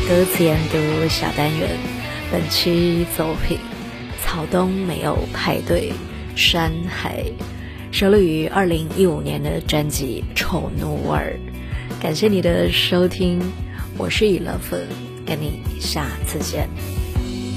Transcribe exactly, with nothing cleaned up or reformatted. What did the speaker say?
歌词研读小单元，本期作品草东没有派对山海，收录于二零一五年的专辑丑奴儿。感谢你的收听，我是以乐粉，跟你下次见。